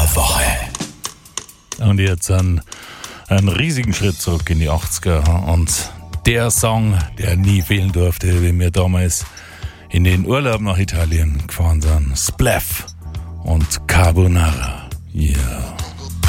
der Woche. Und jetzt einen riesigen Schritt zurück in die 80er. Und der Song, der nie fehlen durfte, wenn wir damals in den Urlaub nach Italien gefahren sind. Splaff und Carbonara. Yeah.